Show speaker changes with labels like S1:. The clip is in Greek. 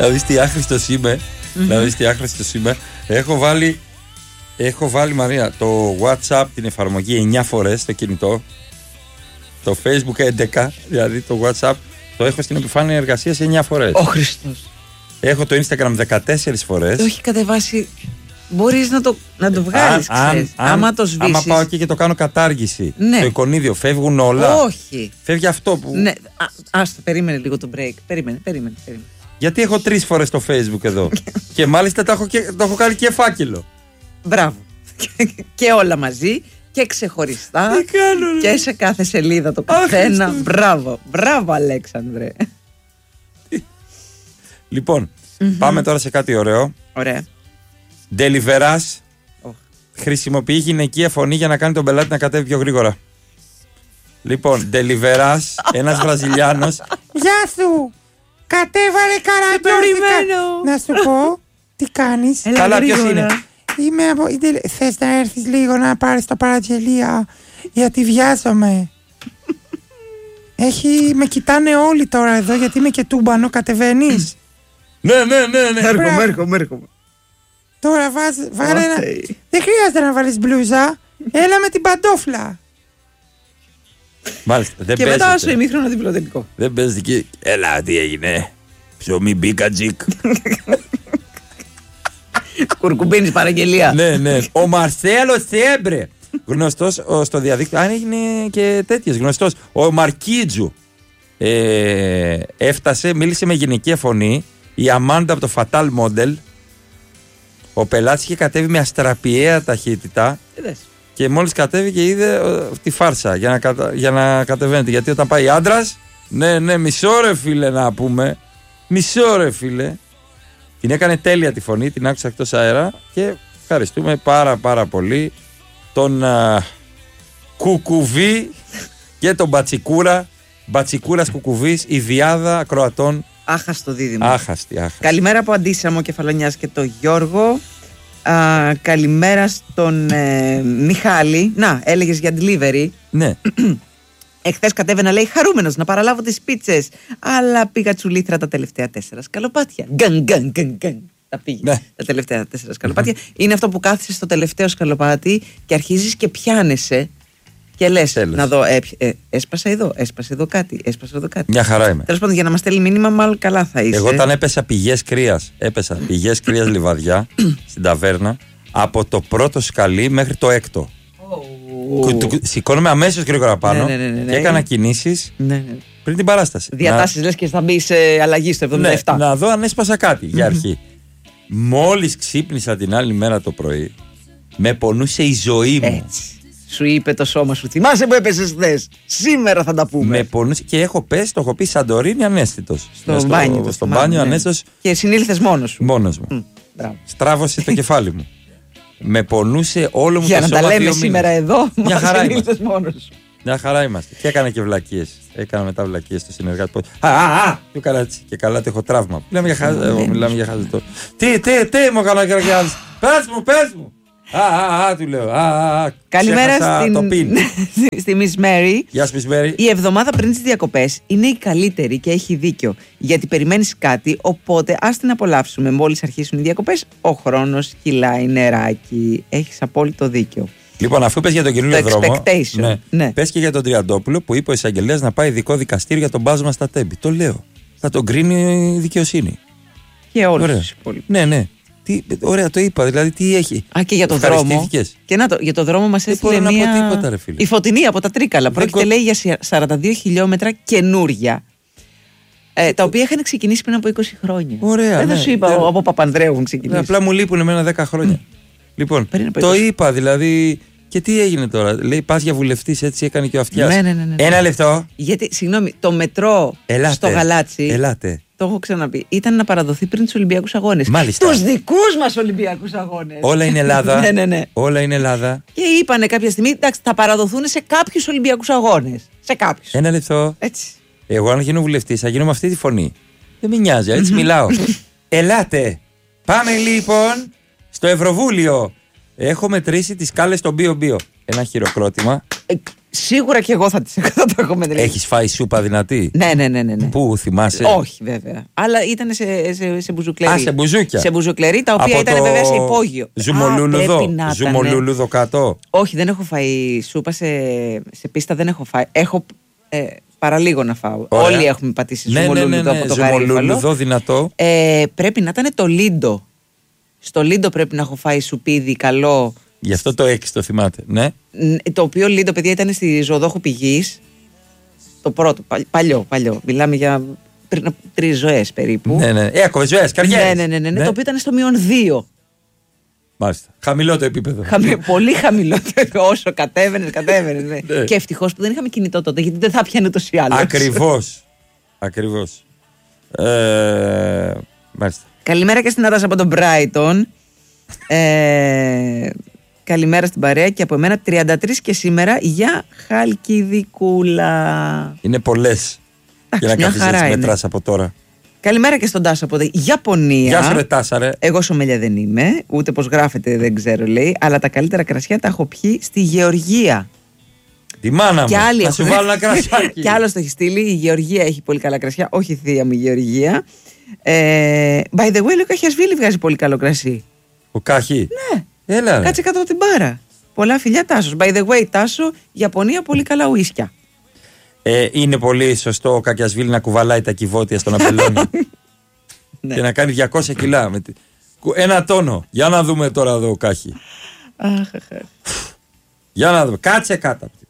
S1: Να δεις τι άχρηστος είμαι. Να δεις τι άχρηστος είμαι. Έχω βάλει, Μαρία, το WhatsApp την εφαρμογή 9 φορές στο κινητό. Το Facebook 11. Δηλαδή το WhatsApp το έχω στην επιφάνεια εργασίας 9 φορές.
S2: Ω Χριστός.
S1: Έχω το Instagram 14 φορές.
S2: Το έχει κατεβάσει. Μπορείς να το βγάλεις, άμα το σβήσεις.
S1: Άμα πάω εκεί και το κάνω κατάργηση.
S2: Ναι.
S1: Το εικονίδιο, φεύγουν όλα.
S2: Όχι.
S1: Φεύγει αυτό που.
S2: Ναι. Άστο, περίμενε λίγο το break. Περίμενε.
S1: Γιατί έχω 3 φορές το Facebook εδώ. Και μάλιστα το έχω κάνει και φάκελο.
S2: Μπράβο. Και όλα μαζί και ξεχωριστά.
S1: Τι κάνω,
S2: και σε κάθε σελίδα το καθένα. Μπράβο, Αλέξανδρε.
S1: Λοιπόν, πάμε τώρα σε κάτι ωραίο.
S2: Ωραία.
S1: Deliveras χρησιμοποιεί γυναικεία φωνή για να κάνει τον πελάτη να κατέβει πιο γρήγορα. Λοιπόν, Deliveras, ένας Βραζιλιάνος. Γεια σου! Κατέβαρε καρατζόρικα. Να σου πω, τι κάνεις? Καλά, ποιος είναι? Είμαι από. Θες να έρθεις λίγο να πάρεις το παραγγελία? Γιατί βιάζομαι. Με κοιτάνε όλοι τώρα εδώ γιατί είμαι και τούμπανο. Κατεβαίνεις? Ναι.
S2: Έρχομαι.
S1: Τώρα βάλε ένα. Δεν χρειάζεται να βάλεις μπλούζα. Έλα με την παντόφλα. Μάλιστα, δεν
S2: και μετά στο ημίχρονο διπλοτελικό.
S1: Δεν παίζει εκεί. Έλα, τι έγινε? Ψωμί μπήκα τζικ.
S2: Κουρκουμπίνης παραγγελία.
S1: Ναι. Ο Μαρσέλο Σέμπρε. Γνωστός στο διαδίκτυο. Αν έγινε και τέτοιες. Γνωστός. Ο Μαρκίτζου. Έφτασε, μίλησε με γυναικεία φωνή. Η Αμάντα από το Fatal Model. Ο πελάτης είχε κατέβει με αστραπιαία ταχύτητα. Και μόλις κατέβηκε είδε τη φάρσα για να κατεβαίνετε. Γιατί όταν πάει άντρας, ναι, μισό ρε φίλε να πούμε. Μισό ρε φίλε. Την έκανε τέλεια τη φωνή, την άκουσα εκτός αέρα και ευχαριστούμε πάρα πολύ τον Κουκουβί και τον Μπατσικούρας Κουκουβής, η διάδα ακροατών.
S2: Άχαστο δίδυμο.
S1: Άχαστη.
S2: Καλημέρα από Αντίσαμο Κεφαλονιάς και τον Γιώργο. Καλημέρα στον Μιχάλη. Να, έλεγες για delivery.
S1: Ναι.
S2: Εχθές κατέβαινα, λέει, χαρούμενος να παραλάβω τις πίτσες. Αλλά πήγα τσουλήθρα τα τελευταία 4 σκαλοπάτια. Γκαν. Τα πήγε. Ναι. Τα τελευταία 4 σκαλοπάτια. Είναι αυτό που κάθεσαι στο τελευταίο σκαλοπάτι και αρχίζεις και πιάνεσαι. Και λες, να δω, έσπασε εδώ κάτι.
S1: Μια χαρά είμαι.
S2: Τέλος πάντων, για να μας στέλνει μήνυμα, μάλλον καλά θα είσαι.
S1: Εγώ όταν έπεσα πηγές κρύας Λιβαδιά στην ταβέρνα, από το πρώτο σκαλί μέχρι το έκτο. Σηκώνομαι αμέσως γρήγορα πάνω και έκανα κινήσεις πριν την παράσταση.
S2: Διατάσεις λες και θα μπει σε αλλαγή στο 77.
S1: Να δω αν έσπασα κάτι για αρχή. Μόλις ξύπνησα την άλλη μέρα το πρωί, με πονούσε η ζωή μου.
S2: Έτσι. Σου είπε το σώμα σου, θυμάσαι που έπεσες χθες? Σήμερα θα τα πούμε.
S1: Με πονούσε και έχω πέσει, το έχω πει Σαντορίνη ανέστητος. Στο μπάνιο ανέστητος.
S2: Και συνήλθες μόνος σου.
S1: Μόνος μου. Στράβωσε το κεφάλι μου. Με πονούσε όλο μου
S2: για
S1: το σώμα.
S2: Για να τα λέμε σήμερα εδώ,
S1: μια χαρά
S2: είμαστε. Μόνος σου.
S1: Μια χαρά είμαστε. Και έκανα και βλακίες. Έκανα μετά βλακίες στο συνεργάτη. Του καλά έτσι. Και καλά το έχω τραύμα. Μιλάμε για χάζο. Τι μου έκανα και πες μου. Του λέω.
S2: Καλημέρα στη Miss Mary.
S1: Γεια σου, Miss Mary.
S2: Η εβδομάδα πριν τις διακοπές είναι η καλύτερη και έχει δίκιο. Γιατί περιμένεις κάτι, οπότε ας την απολαύσουμε. Μόλις αρχίσουν οι διακοπές, ο χρόνος κυλάει νεράκι. Έχεις απόλυτο δίκιο.
S1: Λοιπόν, αφού πες για τον καινούριο δρόμο.
S2: Ναι.
S1: Πες και για τον Τριαντόπουλο που είπε ο εισαγγελέας να πάει ειδικό δικαστήριο για τον μπάζωμα στα Τέμπη. Το λέω. Θα τον κρίνει η δικαιοσύνη.
S2: Και όλους τους υπόλοιπους.
S1: Ναι. Ωραία, το είπα. Δηλαδή, τι έχει.
S2: Και για το δρόμο. Και για το δρόμο μας έστειλε μία.
S1: Τίποτα, ρε, φίλε.
S2: Η Φωτεινή από τα Τρίκαλα. Πρόκειται, λέει, για 42 χιλιόμετρα καινούρια. Τα οποία είχαν ξεκινήσει πριν από 20 χρόνια.
S1: Ωραία.
S2: Δεν σου είπα από Παπανδρέου έχουν ξεκινήσει.
S1: Απλά μου λείπουν εμένα 10 χρόνια. Λοιπόν, το είπα δηλαδή. Και τι έγινε τώρα? Λέει, πας για βουλευτής, έτσι έκανε και ο Αυτιάς.
S2: Ναι.
S1: Ένα λεπτό.
S2: Γιατί, συγγνώμη, το μετρό στο Γαλάτσι.
S1: Ελάτε.
S2: Το έχω ξαναπεί. Ήταν να παραδοθεί πριν τους Ολυμπιακούς Αγώνες.
S1: Μάλιστα.
S2: Τους δικούς μας Ολυμπιακούς Αγώνες.
S1: Όλα είναι Ελλάδα.
S2: Ναι.
S1: Όλα είναι Ελλάδα.
S2: Και είπανε κάποια στιγμή, εντάξει, θα παραδοθούν σε κάποιους Ολυμπιακούς Αγώνες. Σε κάποιους.
S1: Ένα λεπτό.
S2: Έτσι.
S1: Εγώ, αν γίνω βουλευτής, θα γίνω με αυτή τη φωνή. Δεν με νοιάζει, έτσι μιλάω. Ελάτε. Πάμε λοιπόν στο Ευρωβούλιο. Έχω μετρήσει τις σκάλες στον Μπίο. ένα χειροκρότημα.
S2: Σίγουρα και εγώ θα το έχω μετρήσει.
S1: Έχεις φάει σούπα δυνατή?
S2: Ναι.
S1: Πού θυμάσαι?
S2: Όχι, βέβαια. Αλλά ήταν σε μπουζουκλερί.
S1: Σε μπουζούκια.
S2: Σε μπουζουκλερί, τα οποία ήταν βέβαια σε υπόγειο.
S1: Ζουμολούλουδο κάτω.
S2: Όχι, δεν έχω φάει σούπα σε πίστα, δεν έχω φάει. Έχω παραλίγο να φάω.
S1: Ωραία.
S2: Όλοι έχουμε πατήσει ζουμολούλουδο από το γαρίφαλο.
S1: Ζουμολούλουδο δυνατό.
S2: Πρέπει να ήταν το Λίντο. Στο Λίντο πρέπει να έχω φάει σουπίδι καλό.
S1: Γι' αυτό το 6 το θυμάται, ναι.
S2: Το οποίο Λίντο, παιδιά, ήταν στη Ζωοδόχου Πηγής. Το πρώτο, παλιό. Μιλάμε για πριν από 3 ζωές περίπου.
S1: Ναι. Ακόμα ζωές, καριέρες.
S2: Ναι. Το οποίο ήταν στο -2.
S1: Μάλιστα. Χαμηλό το επίπεδο.
S2: Πολύ χαμηλότερο. Όσο κατέβαινε. Ναι. Και ευτυχώς που δεν είχαμε κινητό τότε, γιατί δεν θα πιάνε ούτως ή άλλως.
S1: Ακριβώς. Μάλιστα.
S2: Καλημέρα και στην Νάτασα από τον Brighton. Καλημέρα στην παρέα και από εμένα 33 και σήμερα για Χαλκιδικούλα. Είναι
S1: πολλές. Για να καθίσεις μετράς από τώρα.
S2: Καλημέρα και στον Τάσο από την Ιαπωνία.
S1: Γεια σου ρε Τάσα ρε.
S2: Εγώ σομελιά δεν είμαι, ούτε πως γράφεται δεν ξέρω λέει, αλλά τα καλύτερα κρασιά τα έχω πιει στη Γεωργία.
S1: Τη μάνα μου, να σου βάλω ένα κρασάκι.
S2: Κι άλλος το έχει στείλει, η Γεωργία έχει πολύ καλά κρασιά, όχι η θεία μου η Γεωργία. By the way, ο Καχιασβίλη βγάζει πολύ καλό κρασί.
S1: Ο Κάχη.
S2: Ναι.
S1: Έλα,
S2: κάτσε κάτω από την μπάρα. Πολλά φιλιά Τάσος. By the way, Τάσο, Ιαπωνία, πολύ καλά ουίσκια.
S1: Είναι πολύ σωστό ο Κακιασβίλη να κουβαλάει τα κυβότια στον Απελώνη.
S2: Ναι.
S1: Και να κάνει 200 κιλά. Ένα τόνο. Για να δούμε τώρα εδώ ο Κάχη. Για να δούμε. Κάτσε κάτω.